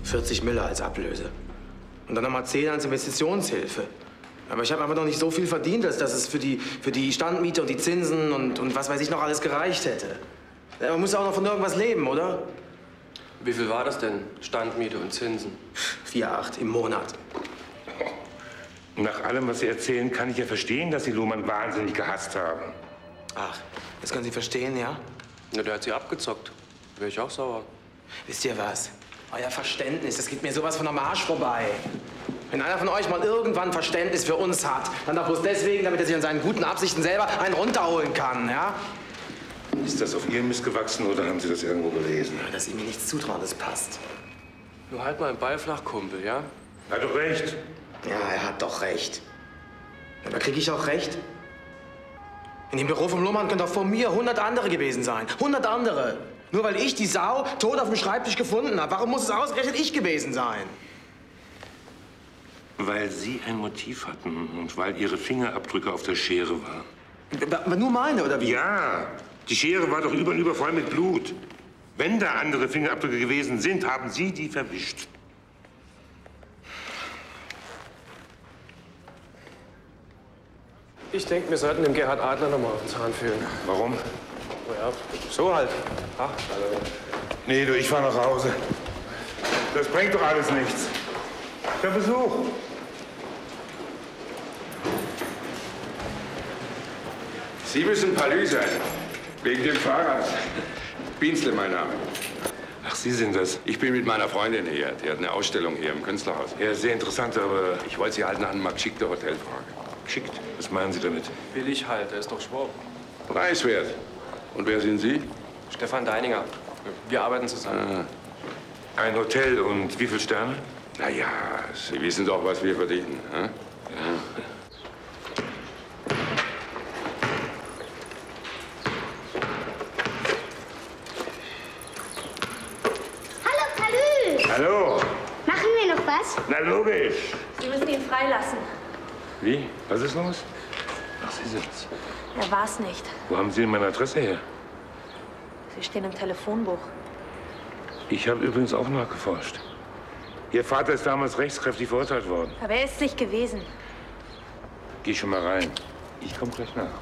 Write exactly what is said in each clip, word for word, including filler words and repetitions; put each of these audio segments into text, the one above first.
vierzig Mille als Ablöse. Und dann nochmal zehn als Investitionshilfe. Aber ich habe einfach noch nicht so viel verdient, als dass es für die, für die Standmiete und die Zinsen und, und was weiß ich noch alles gereicht hätte. Man muss ja auch noch von irgendwas leben, oder? Wie viel war das denn? Standmiete und Zinsen? vier Komma acht im Monat. Nach allem, was Sie erzählen, kann ich ja verstehen, dass Sie Lohmann wahnsinnig gehasst haben. Ach, das können Sie verstehen, ja? Na, der hat Sie abgezockt. Wäre ich auch sauer. Wisst ihr was? Euer Verständnis, das geht mir sowas von am Arsch vorbei. Wenn einer von euch mal irgendwann Verständnis für uns hat, dann doch bloß deswegen, damit er sich an seinen guten Absichten selber einen runterholen kann, ja? Ist das auf Ihren Mist gewachsen oder haben Sie das irgendwo gelesen? Ja, dass ihr mir nichts zutrauen, das passt. Nur halt mal einen Ball flach, Kumpel, ja? Hat doch recht. Ja, er hat doch recht. Aber kriege ich auch recht? In dem Büro vom Lohmann können doch vor mir hundert andere gewesen sein. Hundert andere. Nur weil ich die Sau tot auf dem Schreibtisch gefunden habe. Warum muss es ausgerechnet ich gewesen sein? Weil Sie ein Motiv hatten und weil Ihre Fingerabdrücke auf der Schere waren. Aber nur meine, oder wie? Ja, die Schere war doch über und über voll mit Blut. Wenn da andere Fingerabdrücke gewesen sind, haben Sie die verwischt. Ich denke, wir sollten dem Gerhard Adler noch mal auf den Zahn fühlen. Warum? Oh ja, so halt. Ach, hallo. Nee, du, ich fahr nach Hause. Das bringt doch alles nichts. Der Besuch. Sie müssen Palü sein. Wegen dem Fahrrad. Bienzle, mein Name. Ach, Sie sind das. Ich bin mit meiner Freundin hier. Die hat eine Ausstellung hier im Künstlerhaus. Ja, sehr interessant, aber Ich wollte Sie halt nach einem mal geschickten Hotel fragen. geschickt. Was meinen Sie damit? Billig halt, der ist doch Schwab. Preiswert. Und wer sind Sie? Stefan Deininger. Wir arbeiten zusammen. Ah. Ein Hotel und wie viele Sterne? Na ja, Sie wissen doch, was wir verdienen. Hm? Ja. Hallo, Palü! Hallo? Machen wir noch was? Na, logisch. Sie müssen ihn freilassen. Wie? Was ist los? Ach, Sie sind's. Er war's nicht. Wo haben Sie denn meine Adresse her? Sie stehen im Telefonbuch. Ich habe übrigens auch nachgeforscht. Ihr Vater ist damals rechtskräftig verurteilt worden. Aber er ist nicht gewesen. Geh schon mal rein. Ich komme gleich nach.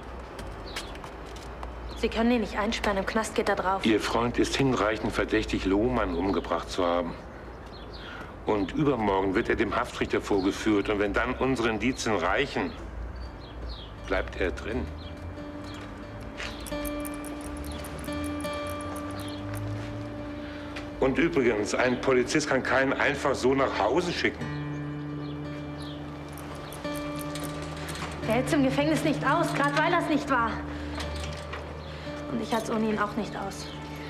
Sie können ihn nicht einsperren. Im Knast geht er drauf. Ihr Freund ist hinreichend verdächtig, Lohmann umgebracht zu haben. Und übermorgen wird er dem Haftrichter vorgeführt. Und wenn dann unsere Indizien reichen, bleibt er drin. Und übrigens, ein Polizist kann keinen einfach so nach Hause schicken. Er hält im Gefängnis nicht aus, gerade weil er es nicht war. Und ich halte es ohne ihn auch nicht aus.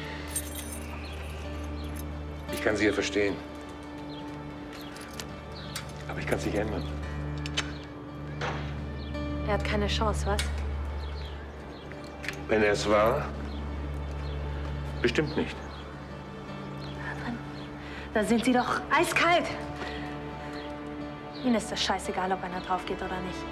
Ich kann Sie ja verstehen. Aber ich kann es nicht ändern. Er hat keine Chance, was? Wenn er es war, bestimmt nicht. Da sind Sie doch eiskalt. Ihnen ist das scheißegal, ob einer drauf geht oder nicht.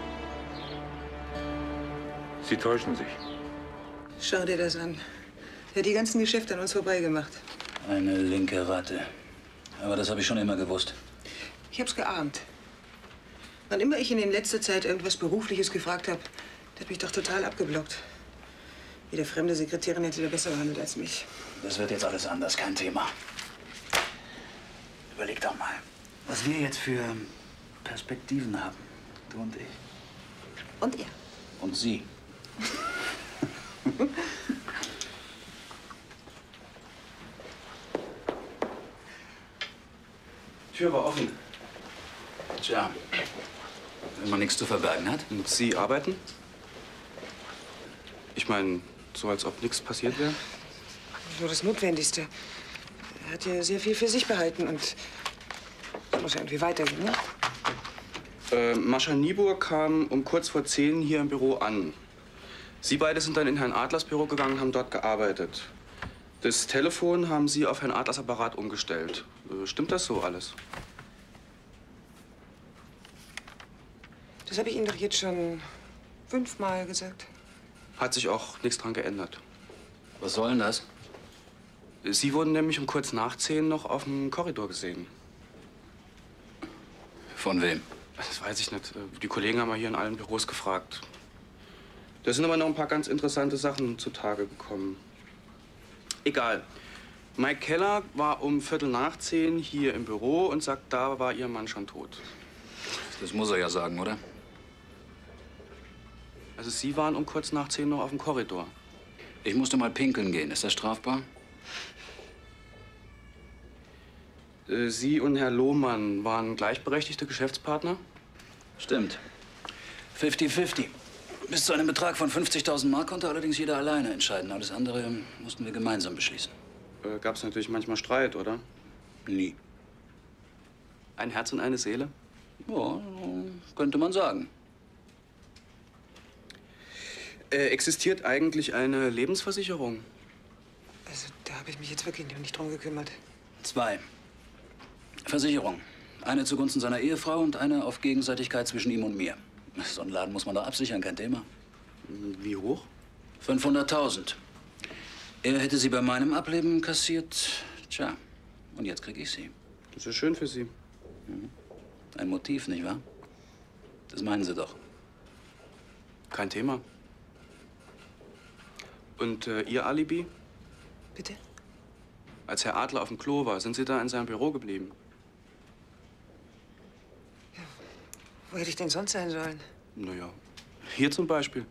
Sie täuschen sich. Schau dir das an. Der hat die ganzen Geschäfte an uns vorbeigemacht. Eine linke Ratte. Aber das habe ich schon immer gewusst. Ich hab's geahnt. Wann immer ich ihn in letzter Zeit irgendwas Berufliches gefragt habe, der hat mich doch total abgeblockt. Jede fremde Sekretärin hätte da besser behandelt als mich. Das wird jetzt alles anders, kein Thema. Überleg doch mal, was wir jetzt für Perspektiven haben. Du und ich. Und er. Und sie. Tür war offen. Tja, wenn man nichts zu verbergen hat. Und Sie arbeiten? Ich meine, so als ob nichts passiert wäre. Nur das Notwendigste. Er hat ja sehr viel für sich behalten und das muss ja irgendwie weitergehen, ne? Äh, Mascha Niebuhr kam um kurz vor zehn hier im Büro an. Sie beide sind dann in Herrn Adlers Büro gegangen und haben dort gearbeitet. Das Telefon haben Sie auf Herrn Adlers Apparat umgestellt. Äh, stimmt das so alles? Das habe ich Ihnen doch jetzt schon fünfmal gesagt. Hat sich auch nichts dran geändert. Was soll denn das? Sie wurden nämlich um kurz nach zehn noch auf dem Korridor gesehen. Von wem? Das weiß ich nicht. Die Kollegen haben mal hier in allen Büros gefragt. Da sind aber noch ein paar ganz interessante Sachen zutage gekommen. Egal. Mike Keller war um Viertel nach zehn hier im Büro und sagt, da war Ihr Mann schon tot. Das muss er ja sagen, oder? Also Sie waren um kurz nach zehn noch auf dem Korridor. Ich musste mal pinkeln gehen. Ist das strafbar? Äh, Sie und Herr Lohmann waren gleichberechtigte Geschäftspartner? Stimmt. fünfzig fünfzig. Bis zu einem Betrag von fünfzigtausend Mark konnte allerdings jeder alleine entscheiden. Alles andere mussten wir gemeinsam beschließen. Äh, Gab es natürlich manchmal Streit, oder? Nie. Ein Herz und eine Seele? Ja, könnte man sagen. Äh, existiert eigentlich eine Lebensversicherung? Also, da habe ich mich jetzt wirklich noch nicht drum gekümmert. Zwei. Versicherung. Eine zugunsten seiner Ehefrau und eine auf Gegenseitigkeit zwischen ihm und mir. So einen Laden muss man doch absichern, kein Thema. Wie hoch? fünfhunderttausend. Er hätte sie bei meinem Ableben kassiert. Tja, und jetzt krieg ich sie. Das ist schön für Sie. Mhm. Ein Motiv, nicht wahr? Das meinen Sie doch. Kein Thema. Und äh, Ihr Alibi? Bitte? Als Herr Adler auf dem Klo war, sind Sie da in seinem Büro geblieben? Ja, wo hätte ich denn sonst sein sollen? Naja, hier zum Beispiel.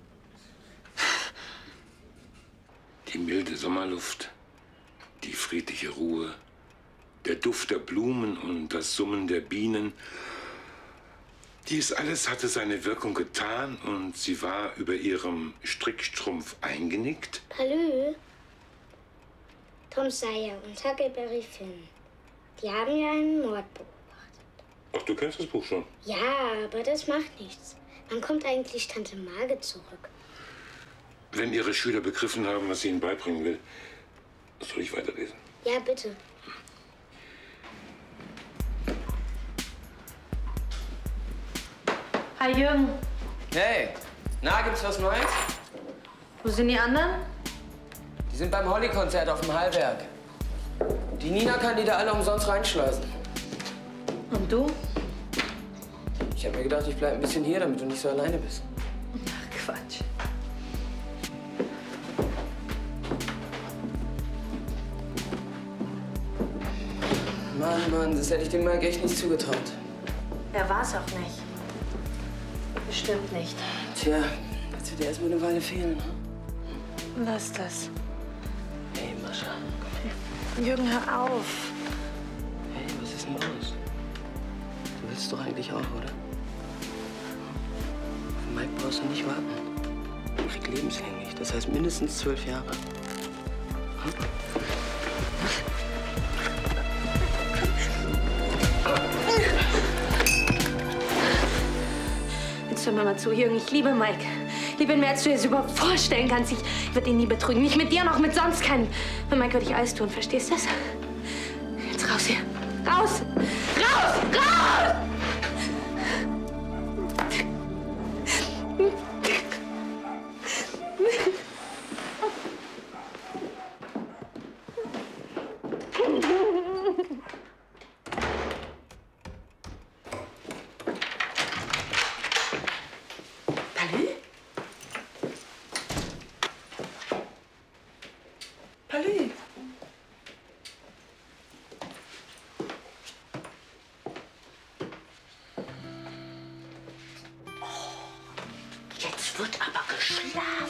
Die milde Sommerluft, die friedliche Ruhe, der Duft der Blumen und das Summen der Bienen. Dies alles hatte seine Wirkung getan und sie war über ihrem Strickstrumpf eingenickt. Palü, Tom Sawyer und Huckleberry Finn, die haben ja einen Mord beobachtet. Ach, du kennst das Buch schon? Ja, aber das macht nichts. Wann kommt eigentlich Tante Marge zurück? Wenn ihre Schüler begriffen haben, was sie ihnen beibringen will, soll ich weiterlesen? Ja, bitte. Hi, Jürgen. Hey, na, gibt's was Neues? Wo sind die anderen? Die sind beim Holly-Konzert auf dem Hallberg. Die Nina kann die da alle umsonst reinschleusen. Und du? Ich hab mir gedacht, ich bleib ein bisschen hier, damit du nicht so alleine bist. Ach, Quatsch. Mann, Mann, das hätte ich dem Mike echt nicht zugetraut. Er war's auch nicht. Bestimmt nicht. Tja, jetzt wird er erst mal eine Weile fehlen. Ne? Lass das. Hey, Mascha. Jürgen, hör auf. Hey, was ist denn los? Du willst doch eigentlich auch, oder? Für Mike brauchst du nicht warten. Er kriegt lebenslänglich. Das heißt mindestens zwölf Jahre. Hm? Jetzt hör mir mal zu, Jürgen. Ich liebe Mike. Ich liebe ihn mehr, als du dir das überhaupt vorstellen kannst. Ich würde ihn nie betrügen. Nicht mit dir, noch mit sonst keinen. Für Mike würde ich alles tun. Verstehst du das? Jetzt raus hier. Raus! Raus! Raus! Palü? Palü? Jetzt wird aber geschlafen.